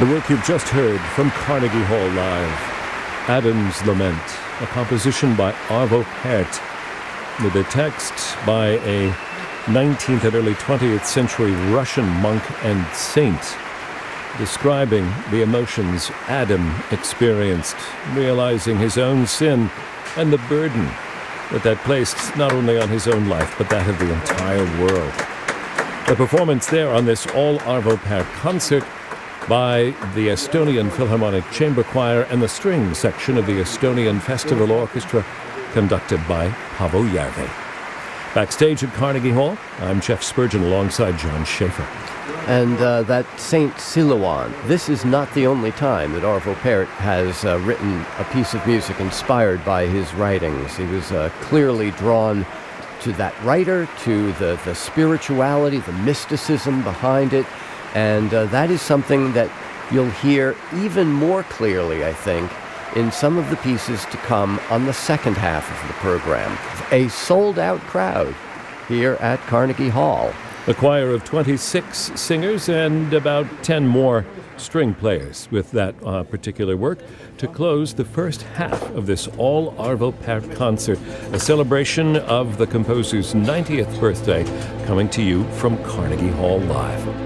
The work you've just heard from Carnegie Hall Live, Adam's Lament, a composition by Arvo Pärt, with a text by a 19th and early 20th century Russian monk and saint, describing the emotions Adam experienced, realizing his own sin and the burden that placed not only on his own life, but that of the entire world. The performance there on this all Arvo Pärt concert by the Estonian Philharmonic Chamber Choir and the string section of the Estonian Festival Orchestra, conducted by Paavo Järvi. Backstage at Carnegie Hall, I'm Jeff Spurgeon alongside John Schaefer. And that Saint Silouan, this is not the only time that Arvo Pärt has written a piece of music inspired by his writings. He was clearly drawn to that writer, to the spirituality, the mysticism behind it. And that is something that you'll hear even more clearly, I think, in some of the pieces to come on the second half of the program. A sold-out crowd here at Carnegie Hall. A choir of 26 singers and about 10 more string players with that particular work to close the first half of this all Arvo Pärt concert, a celebration of the composer's 90th birthday, coming to you from Carnegie Hall Live.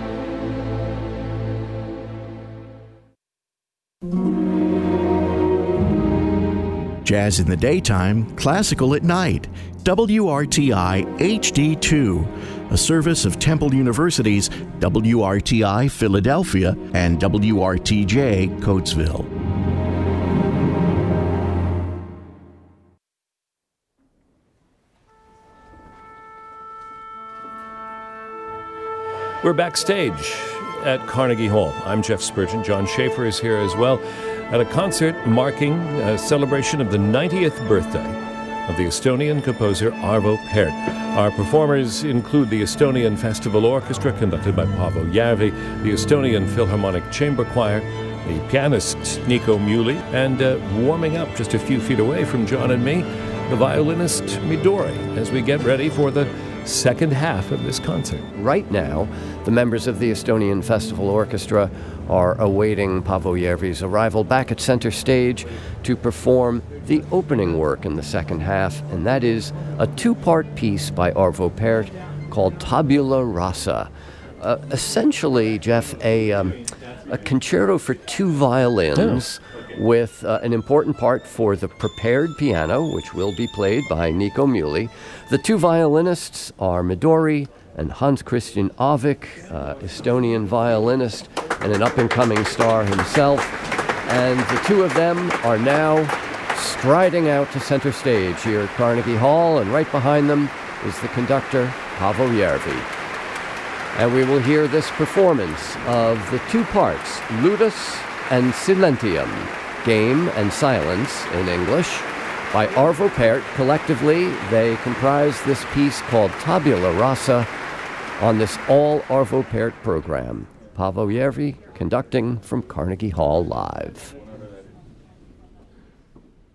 Jazz in the daytime, classical at night. WRTI HD2, a service of Temple University's WRTI Philadelphia and WRTJ Coatesville. We're backstage at Carnegie Hall. I'm Jeff Spurgeon. John Schaefer is here as well at a concert marking a celebration of the 90th birthday of the Estonian composer Arvo Pärt. Our performers include the Estonian Festival Orchestra, conducted by Paavo Järvi, the Estonian Philharmonic Chamber Choir, the pianist Nico Muhly, and warming up just a few feet away from John and me, the violinist Midori, as we get ready for the second half of this concert. Right now, the members of the Estonian Festival Orchestra are awaiting Paavo Järvi's arrival back at center stage to perform the opening work in the second half, and that is a two-part piece by Arvo Pärt called Tabula Rasa. Essentially, Jeff, a concerto for two violins with an important part for the prepared piano, which will be played by Nico Muhly. The two violinists are Midori and Hans Christian Avik, Estonian violinist and an up-and-coming star himself. And the two of them are now striding out to center stage here at Carnegie Hall, and right behind them is the conductor, Paavo Järvi. And we will hear this performance of the two parts, Ludus and Silentium, Game and Silence in English, by Arvo Pärt. Collectively, they comprise this piece called Tabula Rasa on this all Arvo Pärt program. Paavo Järvi conducting from Carnegie Hall Live.